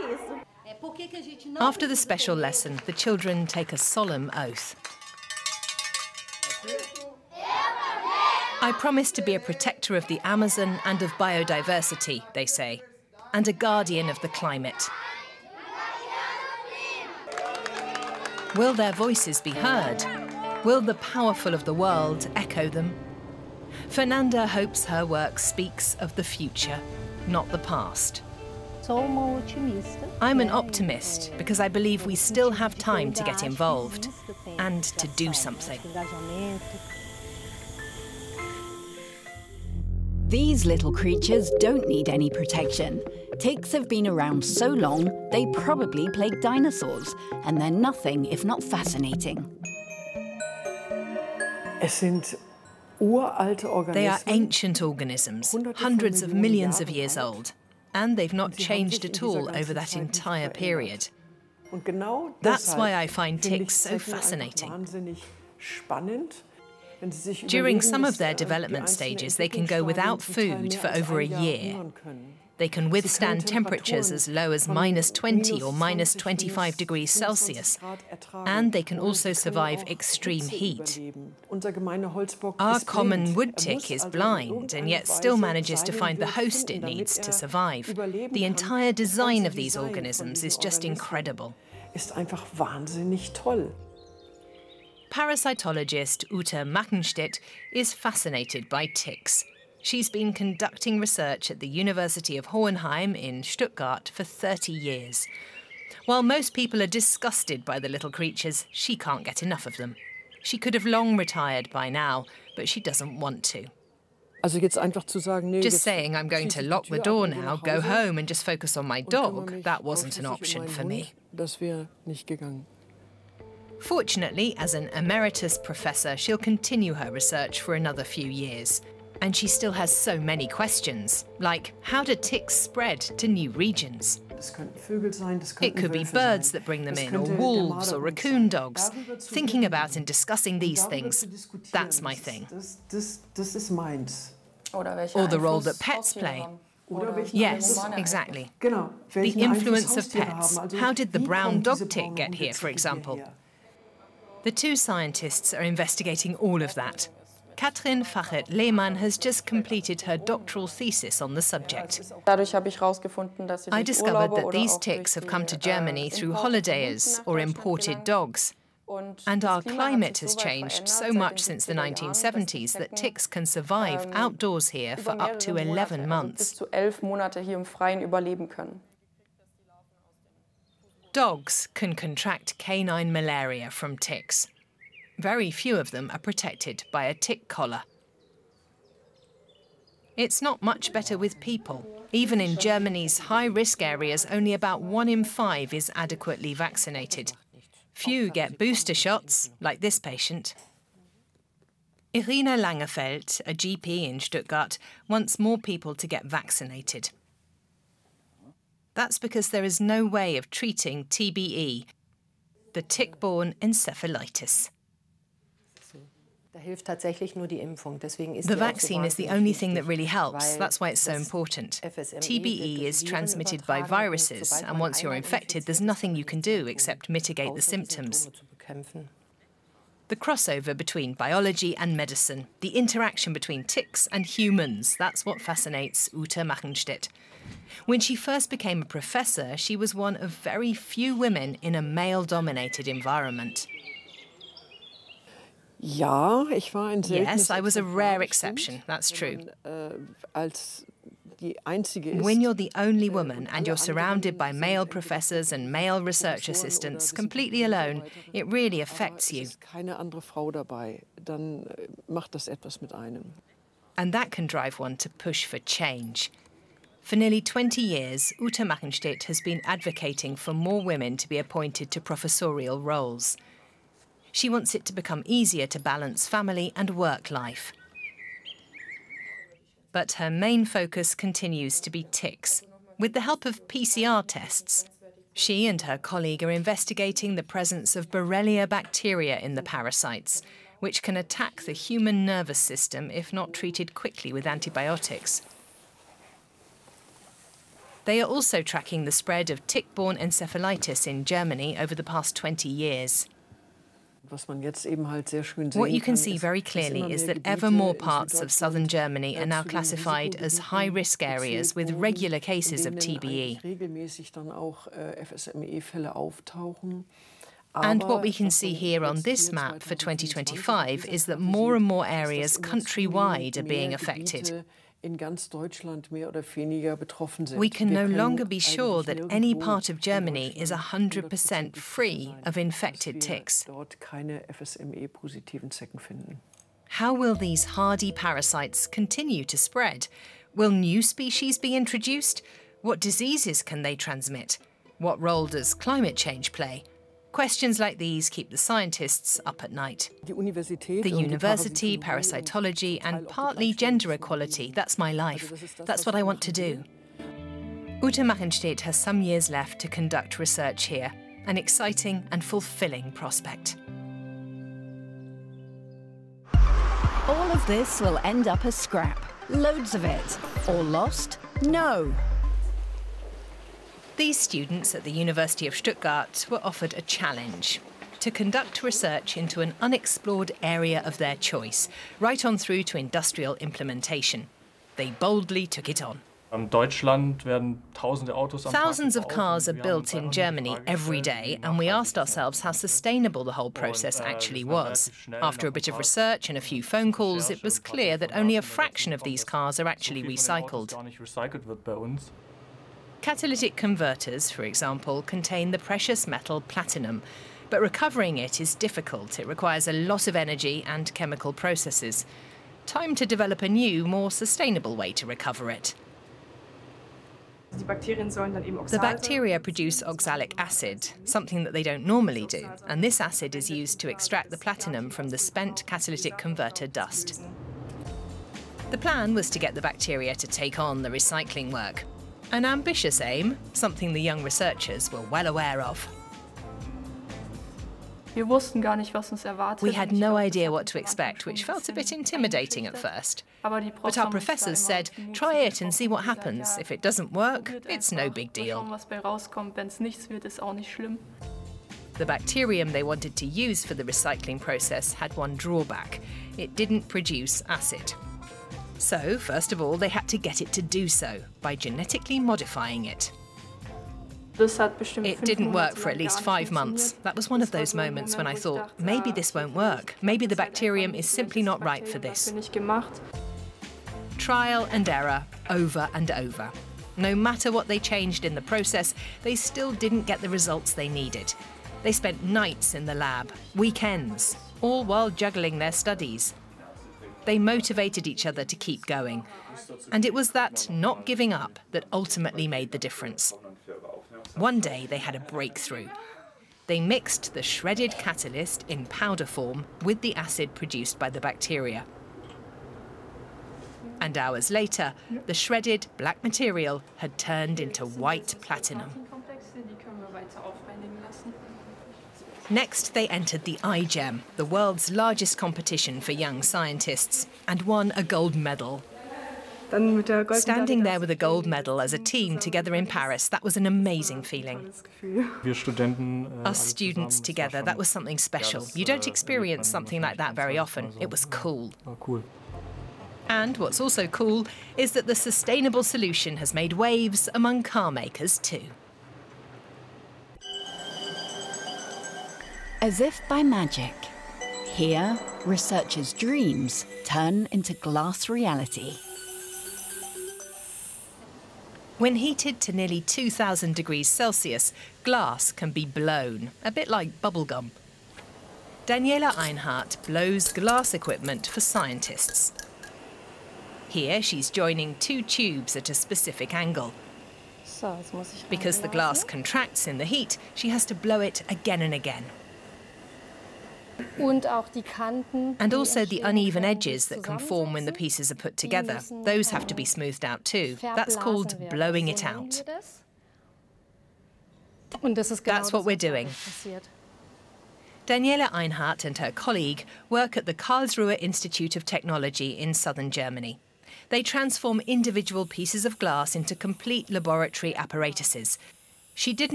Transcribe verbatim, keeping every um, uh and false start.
After the special lesson, the children take a solemn oath. I promise to be a protector of the Amazon and of biodiversity, they say, and a guardian of the climate. Will their voices be heard? Will the powerful of the world echo them? Fernanda hopes her work speaks of the future, not the past. I'm an optimist because I believe we still have time to get involved and to do something. These little creatures don't need any protection. Ticks have been around so long, they probably plagued dinosaurs, and they're nothing if not fascinating. They are ancient organisms, hundreds of millions of years old, and they've not changed at all over that entire period. That's why I find ticks so fascinating. During some of their development stages, they can go without food for over a year. They can withstand temperatures as low as minus twenty or minus twenty-five degrees Celsius, and they can also survive extreme heat. Our common wood tick is blind and yet still manages to find the host it needs to survive. The entire design of these organisms is just incredible. Parasitologist Ute Mackenstedt is fascinated by ticks. She's been conducting research at the University of Hohenheim in Stuttgart for thirty years. While most people are disgusted by the little creatures, she can't get enough of them. She could have long retired by now, but she doesn't want to. Just saying I'm going to lock the door now, go home and just focus on my dog, that wasn't an option for me. Fortunately, as an emeritus professor, she'll continue her research for another few years. And she still has so many questions, like how do ticks spread to new regions? It could be birds that bring them in, or wolves or raccoon dogs. Thinking about and discussing these things, that's my thing. Or the role that pets play. Yes, exactly. The influence of pets. How did the brown dog tick get here, for example? The two scientists are investigating all of that. Katrin Fachet-Lehmann has just completed her doctoral thesis on the subject. I discovered that these ticks have come to Germany through holidayers or imported dogs. And our climate has changed so much since the nineteen seventies that ticks can survive outdoors here for up to eleven months. Dogs can contract canine malaria from ticks. Very few of them are protected by a tick collar. It's not much better with people. Even in Germany's high-risk areas, only about one in five is adequately vaccinated. Few get booster shots, like this patient. Irina Langefeld, a G P in Stuttgart, wants more people to get vaccinated. That's because there is no way of treating T B E, the tick-borne encephalitis. The vaccine is the only thing that really helps. That's why it's so important. T B E is transmitted by viruses, and once you're infected, there's nothing you can do except mitigate the symptoms. The crossover between biology and medicine, the interaction between ticks and humans, that's what fascinates Ute Mackenstedt. When she first became a professor, she was one of very few women in a male-dominated environment. Yes, I was a rare exception, that's true. When you're the only woman and you're surrounded by male professors and male research assistants, completely alone, it really affects you. And that can drive one to push for change. For nearly twenty years, Ute Mackenstedt has been advocating for more women to be appointed to professorial roles. She wants it to become easier to balance family and work life. But her main focus continues to be ticks. With the help of P C R tests, she and her colleague are investigating the presence of Borrelia bacteria in the parasites, which can attack the human nervous system if not treated quickly with antibiotics. They are also tracking the spread of tick-borne encephalitis in Germany over the past twenty years. What you can see very clearly is that ever more parts of southern Germany are now classified as high-risk areas with regular cases of T B E. And what we can see here on this map for twenty twenty-five is that more and more areas countrywide are being affected. We can no longer be sure that any part of Germany is one hundred percent free of infected ticks. How will these hardy parasites continue to spread? Will new species be introduced? What diseases can they transmit? What role does climate change play? Questions like these keep the scientists up at night. The university, parasitology, and partly gender equality, that's my life. That's what I want to do. Ute Machenstedt has some years left to conduct research here, an exciting and fulfilling prospect. All of this will end up as scrap. Loads of it. Or lost? No. These students at the University of Stuttgart were offered a challenge to conduct research into an unexplored area of their choice, right on through to industrial implementation. They boldly took it on. Thousands of cars are built in Germany every day, and we asked ourselves how sustainable the whole process actually was. After a bit of research and a few phone calls, it was clear that only a fraction of these cars are actually recycled. Catalytic converters, for example, contain the precious metal platinum, but recovering it is difficult. It requires a lot of energy and chemical processes. Time to develop a new, more sustainable way to recover it. The bacteria produce oxalic acid, something that they don't normally do, and this acid is used to extract the platinum from the spent catalytic converter dust. The plan was to get the bacteria to take on the recycling work. An ambitious aim, something the young researchers were well aware of. We had no idea what to expect, which felt a bit intimidating at first. But our professors said, try it and see what happens. If it doesn't work, it's no big deal. The bacterium they wanted to use for the recycling process had one drawback. It didn't produce acid. So, first of all, they had to get it to do so by genetically modifying it. It didn't work for at least five months. That was one of those moments when I thought, maybe this won't work. Maybe the bacterium is simply not right for this. Trial and error, over and over. No matter what they changed in the process, they still didn't get the results they needed. They spent nights in the lab, weekends, all while juggling their studies. They motivated each other to keep going. And it was that not giving up that ultimately made the difference. One day they had a breakthrough. They mixed the shredded catalyst in powder form with the acid produced by the bacteria. And hours later, the shredded black material had turned into white platinum. Next, they entered the iGEM, the world's largest competition for young scientists, and won a gold medal. Standing there with a gold medal as a team together in Paris, that was an amazing feeling. Us students together, that was something special. You don't experience something like that very often. It was cool. And what's also cool is that the sustainable solution has made waves among car makers too. As if by magic, here, researchers' dreams turn into glass reality. When heated to nearly two thousand degrees Celsius, glass can be blown, a bit like bubblegum. Daniela Einhardt blows glass equipment for scientists. Here, she's joining two tubes at a specific angle. Because the glass contracts in the heat, she has to blow it again and again. And also the uneven edges that can form when the pieces are put together. Those have to be smoothed out too. That's called blowing it out. That's what we're doing. Daniela Einhardt and her colleague work at the Karlsruhe Institute of Technology in southern Germany. They transform individual pieces of glass into complete laboratory apparatuses. She didn't